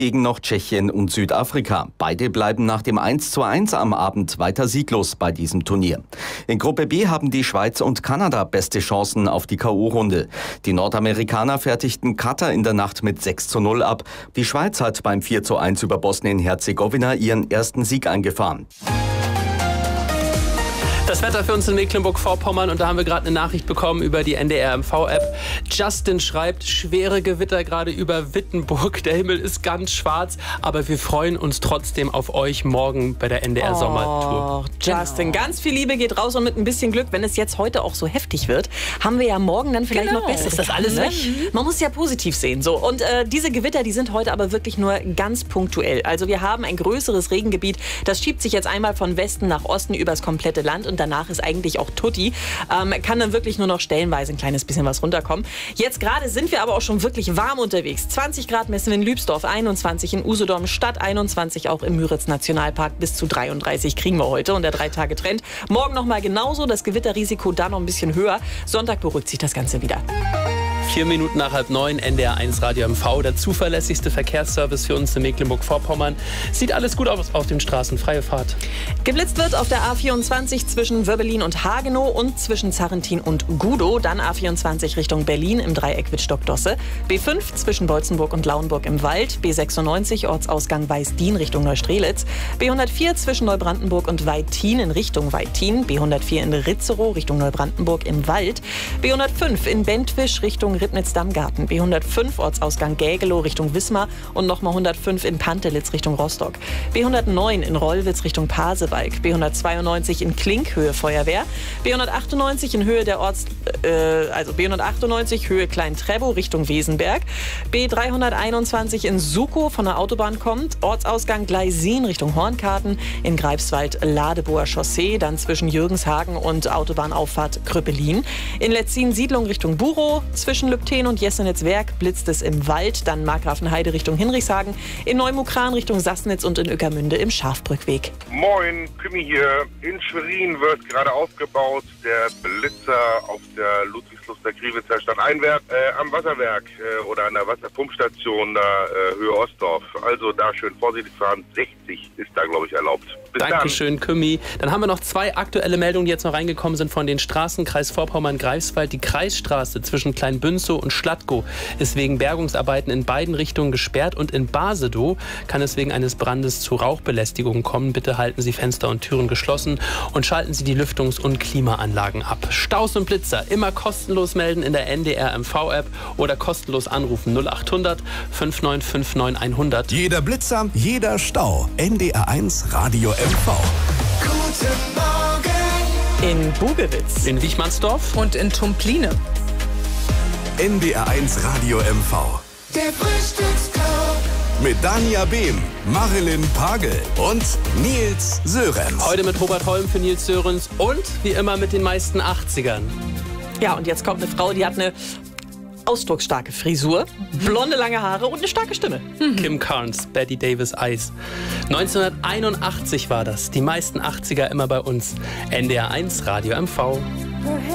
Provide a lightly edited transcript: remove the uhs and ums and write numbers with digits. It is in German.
Gegen noch Tschechien und Südafrika. Beide bleiben nach dem 1:1 am Abend weiter sieglos bei diesem Turnier. In Gruppe B haben die Schweiz und Kanada beste Chancen auf die K.O.-Runde. Die Nordamerikaner fertigten Katar in der Nacht mit 6:0 ab. Die Schweiz hat beim 4:1 über Bosnien-Herzegowina ihren ersten Sieg eingefahren. Das Wetter für uns in Mecklenburg-Vorpommern, und da haben wir gerade eine Nachricht bekommen über die NDR-MV-App. Justin schreibt, schwere Gewitter gerade über Wittenburg. Der Himmel ist ganz schwarz, aber wir freuen uns trotzdem auf euch morgen bei der NDR-Sommertour. Justin, ganz viel Liebe geht raus, und mit ein bisschen Glück, wenn es jetzt heute auch so heftig wird, haben wir ja morgen dann vielleicht noch besser. Ist das alles weg? Man muss ja positiv sehen. So. Und diese Gewitter, die sind heute aber wirklich nur ganz punktuell. Also wir haben ein größeres Regengebiet, das schiebt sich jetzt einmal von Westen nach Osten übers komplette Land, und danach ist eigentlich auch Tutti. Kann dann wirklich nur noch stellenweise ein kleines bisschen was runterkommen. Jetzt gerade sind wir aber auch schon wirklich warm unterwegs. 20 Grad messen wir in Lübsdorf, 21 in Usedom Stadt, 21 auch im Müritz Nationalpark, bis zu 33 kriegen wir heute, und der 3-Tage-Trend. Morgen nochmal genauso, das Gewitterrisiko da noch ein bisschen höher. Sonntag beruhigt sich das Ganze wieder. 4 Minuten nach 8:30, NDR1 Radio MV, der zuverlässigste Verkehrsservice für uns in Mecklenburg-Vorpommern. Sieht alles gut aus auf den Straßen, freie Fahrt. Geblitzt wird auf der A24 zwischen Wöbbelin und Hagenow und zwischen Zarrentin und Gudow. Dann A24 Richtung Berlin im Dreieck Wittstock-Dosse. B5 zwischen Bolzenburg und Lauenburg im Wald. B96 Ortsausgang Weißdien Richtung Neustrelitz. B104 zwischen Neubrandenburg und Weittin in Richtung Weittin. B104 in Ritzerow Richtung Neubrandenburg im Wald. B105 in Bentwisch Richtung Ribnitz-Dammgarten, B105 Ortsausgang Gägelow Richtung Wismar und nochmal 105 in Pantelitz Richtung Rostock. B109 in Rollwitz Richtung Pasewalk, B192 in Klink Höhe Feuerwehr, B198 in Höhe der B198 Höhe Klein-Trebow Richtung Wesenberg, B321 in Sukow von der Autobahn kommt, Ortsausgang Gleisin Richtung Hornkarten, in Greifswald Ladeboer Chaussee, dann zwischen Jürgenshagen und Autobahnauffahrt Kröppelin, in Letzin Siedlung Richtung Burow, zwischen Lübten und Jessenitz-Werk blitzt es im Wald, dann Markgrafenheide Richtung Hinrichshagen, in Neumukran Richtung Sassnitz und in Ueckermünde im Schafbrückweg. Moin, Kümi hier. In Schwerin wird gerade aufgebaut der Blitzer auf der Ludwigsluster-Griewitzer Stadteinwerk am Wasserwerk oder an der Wasserpumpstation da Höhe Ostdorf. Also da schön vorsichtig fahren. 60 ist da, glaube ich, erlaubt. Bis Dankeschön, Kümi. Dann haben wir noch 2 aktuelle Meldungen, die jetzt noch reingekommen sind von den Straßen. Kreis Vorpommern-Greifswald. Die Kreisstraße zwischen Kleinbünzow und Schladkow ist wegen Bergungsarbeiten in beiden Richtungen gesperrt, und in Basedow kann es wegen eines Brandes zu Rauchbelästigung kommen. Bitte halten Sie Fenster und Türen geschlossen und schalten Sie die Lüftungs- und Klimaanlagen ab. Staus und Blitzer immer kostenlos melden in der NDR-MV-App oder kostenlos anrufen 0800 5959 100. Jeder Blitzer, jeder Stau. NDR1 Radio MV. Guten Morgen. In Bugewitz, In Wichmannsdorf Und in Tumpline. NDR1 Radio MV. Der Frühstücksclub. Mit Dania Behm, Marilyn Pagel und Nils Sörenz. heute mit Robert Holm für Nils Sörenz und wie immer mit den meisten 80ern. ja, und jetzt kommt eine Frau, die hat eine ausdrucksstarke Frisur, blonde lange Haare und eine starke Stimme. Kim Carnes, Betty Davis Eyes. 1981 war das. Die meisten 80er immer bei uns. NDR1 Radio MV.